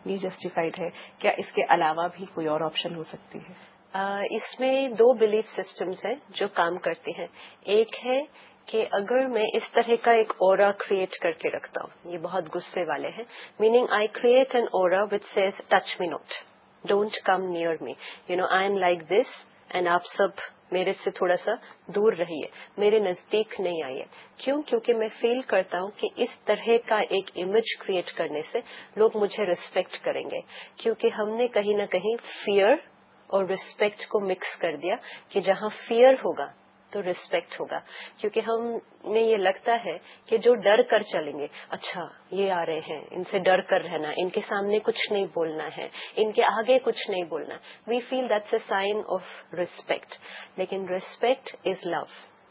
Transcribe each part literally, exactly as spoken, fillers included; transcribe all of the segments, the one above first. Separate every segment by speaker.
Speaker 1: یہ جسٹیفائڈ ہے؟ کیا اس کے علاوہ بھی کوئی اور آپشن ہو سکتی ہے؟
Speaker 2: اس میں دو بلیف سسٹمز ہیں جو کام کرتے ہیں. ایک ہے کہ اگر میں اس طرح کا ایک اورا کریٹ کر کے رکھتا ہوں، یہ بہت غصے والے ہیں، meaning I create an اورا which says touch me not, don't come near me, you know I am like this and آپ سب میرے سے تھوڑا سا دور رہیے، میرے نزدیک نہیں آئیے. کیوں؟ کیونکہ میں فیل کرتا ہوں کہ اس طرح کا ایک امیج کریٹ کرنے سے لوگ مجھے ریسپیکٹ کریں گے، کیونکہ ہم نے کہیں نہ کہیں فیئر اور ریسپیکٹ کو مکس کر دیا کہ جہاں فیئر ہوگا تو ریسپیکٹ ہوگا. کیونکہ ہمیں یہ لگتا ہے کہ جو ڈر کر چلیں گے، اچھا یہ آ رہے ہیں، ان سے ڈر کر رہنا، ان کے سامنے کچھ نہیں بولنا ہے، ان کے آگے کچھ نہیں بولنا، وی feel that's a sign of respect. لیکن ریسپیکٹ از لو،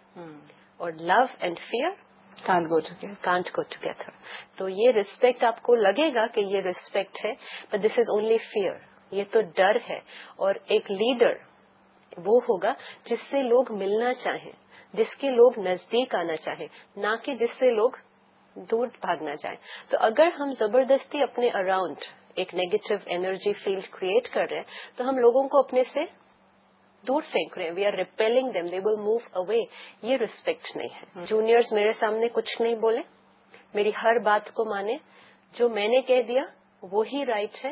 Speaker 2: اور لو and fair
Speaker 1: can't go together
Speaker 2: can't go together. تو یہ ریسپیکٹ آپ کو لگے گا کہ یہ ریسپیکٹ ہے، but this is only fair, یہ تو ڈر ہے. اور ایک لیڈر وہ ہوگا جس سے لوگ ملنا چاہیں، جس کے لوگ نزدیک آنا چاہیں، نہ کہ جس سے لوگ دور بھاگنا چاہیں. تو اگر ہم زبردستی اپنے اراؤنڈ ایک نیگیٹو انرجی فیلڈ کریٹ کر رہے ہیں تو ہم لوگوں کو اپنے سے دور پھینک رہے ہیں. We are repelling them, they will move away. یہ ریسپیکٹ نہیں ہے. جونیئرز میرے سامنے کچھ نہیں بولے، میری ہر بات کو مانے، جو میں نے کہہ دیا وہی رائٹ ہے.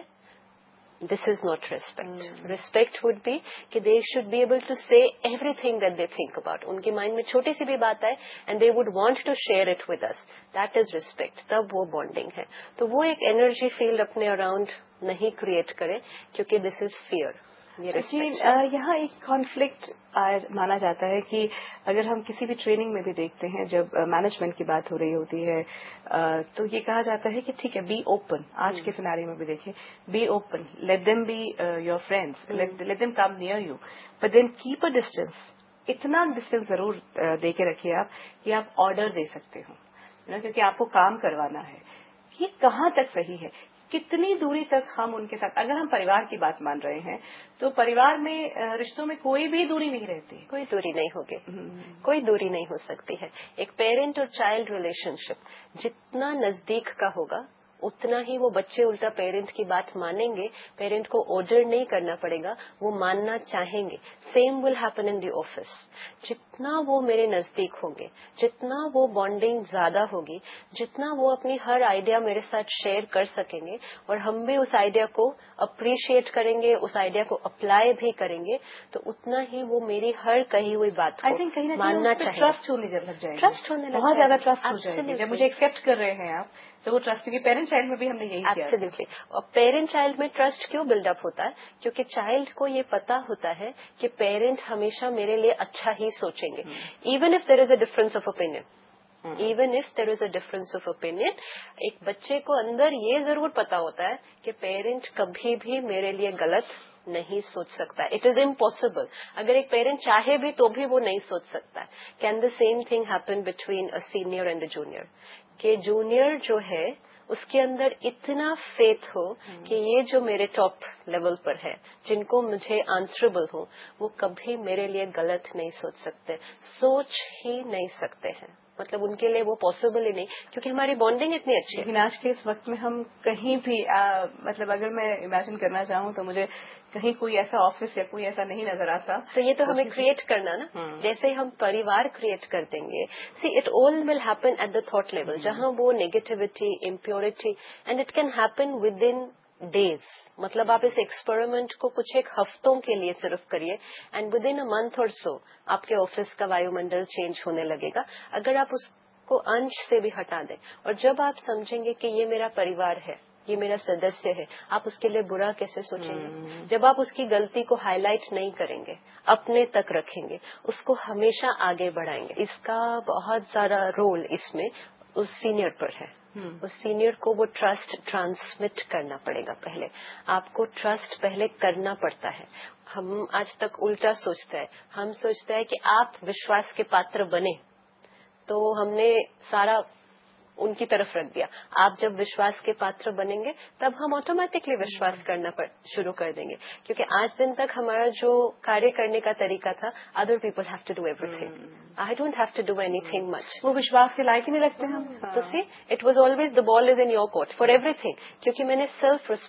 Speaker 2: This is not respect. Mm. Respect would be کہ they should be able to say everything that they think about. ان کے مائنڈ میں چھوٹی سی بھی بات آئے and they would want to share it with us. That is respect. تب وہ bonding ہے. تو وہ ایک انرجی فیلڈ اپنے اراؤنڈ نہیں کریٹ کرے کیونکہ this is fear.
Speaker 1: جی یہاں ایک کانفلکٹ مانا جاتا ہے کہ اگر ہم کسی بھی ٹریننگ میں بھی دیکھتے ہیں، جب مینجمنٹ کی بات ہو رہی ہوتی ہے تو یہ کہا جاتا ہے کہ ٹھیک ہے بی اوپن. آج کے سیناریو میں بھی دیکھیں، be open, let them be your friends, let them come near you, but then keep a distance. اتنا ڈسٹینس ضرور دے کے رکھیے آپ کہ آپ آرڈر دے سکتے ہو، کیونکہ آپ کو کام کروانا ہے. یہ کہاں تک صحیح ہے؟ کتنی دوری تک ہم ان کے ساتھ، اگر ہم پریوار کی بات مان رہے ہیں تو پریوار میں رشتوں میں کوئی بھی دوری نہیں رہتی،
Speaker 2: کوئی دوری نہیں ہوگی، کوئی دوری نہیں ہو سکتی ہے. ایک پیرنٹ اور چائلڈ ریلیشن شپ جتنا نزدیک کا ہوگا اتنا ہی وہ بچے الٹا پیرنٹ کی بات مانیں گے. پیرنٹ کو آرڈر نہیں کرنا پڑے گا، وہ ماننا چاہیں گے. Same will happen in the office. جتنا وہ میرے نزدیک ہوں گے، جتنا وہ بانڈنگ زیادہ ہوگی، جتنا وہ اپنی ہر آئیڈیا میرے ساتھ شیئر کر سکیں گے اور ہم بھی اس آئیڈیا کو اپریشیٹ کریں گے، اس آئیڈیا کو اپلائی بھی کریں گے، تو اتنا ہی وہ میری ہر کہی ہوئی بات کو ماننا چاہیے.
Speaker 1: ٹرسٹ ہونے لگ جائے گا،
Speaker 2: ٹرسٹ ہونے لگ
Speaker 1: بہت زیادہ ٹرسٹ ہو جائے گا. جب مجھے ایکسپٹ کر رہے ہیں آپ تو وہ ٹرسٹ، کیونکہ پیرنٹ چائلڈ میں بھی ہم نے یہی کیا.
Speaker 2: ایبسلیوٹلی. اور پیرنٹ چائلڈ میں ٹرسٹ کیوں بلڈ اپ ہوتا ہے؟ کیونکہ چائلڈ کو یہ پتا ہوتا ہے کہ پیرنٹ ہمیشہ میرے لیے اچھا ہی سوچیں گے، even if there is a difference of opinion. Even if there is a difference of opinion ایک بچے کو اندر یہ ضرور پتا ہوتا ہے کہ پیرنٹ کبھی بھی میرے لیے غلط نہیں سوچ سکتا. It is impossible. اگر ایک پیرنٹ چاہے بھی تو بھی وہ نہیں سوچ سکتا. Can the same thing happen between a senior and a junior? کہ جونیئر جو ہے اس کے اندر اتنا فیتھ ہو کہ یہ جو میرے ٹاپ لیول پر ہے، جن کو مجھے آنسریبل ہوں، وہ کبھی میرے لیے غلط نہیں سوچ سکتے، سوچ ہی نہیں سکتے ہیں. مطلب ان کے لیے وہ پاسبل ہی نہیں، کیونکہ ہماری بانڈنگ اتنی اچھی ہے.
Speaker 1: لیکن آج کے اس وقت میں ہم کہیں بھی مطلب اگر میں امیجن کرنا چاہوں تو مجھے کہیں کوئی ایسا آفس یا کوئی ایسا نہیں نظر آتا.
Speaker 2: تو یہ تو ہمیں کریٹ کرنا نا، جیسے ہی ہم پریوار کریٹ کر دیں گے. See it all will happen at the thought level, جہاں وہ negativity, impurity, and it can happen with in days. مطلب آپ اس ایکسپیریمنٹ کو کچھ ایک ہفتوں کے لیے صرف کریے and with in a month اور سو آپ کے آفس کا وایو منڈل چینج ہونے لگے گا. اگر آپ اس کو انش سے بھی ہٹا دیں، اور جب آپ سمجھیں گے کہ یہ میرا پریوار ہے، یہ میرا سدسیہ ہے، آپ اس کے لیے برا کیسے سوچیں گے؟ جب آپ اس کی غلطی کو ہائی لائٹ نہیں کریں گے، اپنے تک رکھیں گے، اس کو ہمیشہ آگے بڑھائیں گے. اس کا بہت سارا رول اس میں اس سینئر پر ہے. اس سینئر کو وہ ٹرسٹ ٹرانسمٹ کرنا پڑے گا. پہلے آپ کو ٹرسٹ پہلے کرنا پڑتا ہے. ہم آج تک الٹا سوچتا ہے، ہم سوچتا ہے کہ آپ وشواس کے پاتر بنے تو ہم نے سارا ان کی طرف رکھ دیا. آپ جب وشواس کے پاتر بنیں گے تب ہم آٹومیٹکلی وشواس کرنا شروع کر دیں گے، کیونکہ آج دن تک ہمارا جو کاریہ کرنے کا طریقہ تھا، other people have to do every thing, I don't have to do any thing مچ.
Speaker 1: وہ وشواس کے لائق ہی نہیں رکھتے ہم.
Speaker 2: تو see it was always the ball is in your court for every thing, کیونکہ میں نے سیلف